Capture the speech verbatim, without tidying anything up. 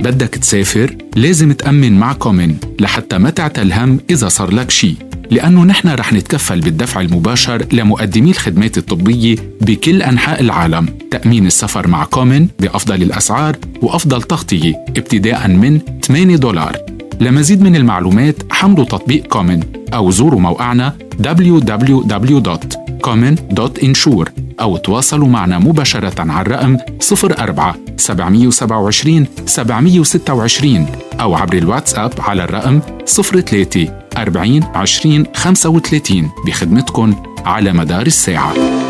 بدك تسافر لازم تأمن مع كومن لحتى ما تعتل هم إذا صار لك شي، لأنه نحن رح نتكفل بالدفع المباشر لمقدمي الخدمات الطبية بكل أنحاء العالم. تأمين السفر مع كومن بأفضل الأسعار وأفضل تغطية ابتداء من ثمانية دولار. لمزيد من المعلومات حملوا تطبيق كومن أو زوروا موقعنا دبليو دبليو دبليو دوت كومن دوت انشور أو تواصلوا معنا مباشرة على الرقم صفر أربعة سبعمية وسبعة وعشرين سبعمية وستة وعشرين أو عبر الواتساب على الرقم صفر ثلاثة أربعين عشرين خمسة وثلاثين بخدمتكم على مدار الساعة.